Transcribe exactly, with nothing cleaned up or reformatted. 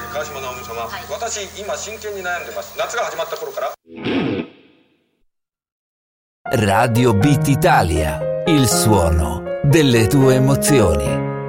川島直美様、はい、私今真剣に悩んでます。夏が始まった頃から Radio Beat Italia, il suono delle tue emozioni.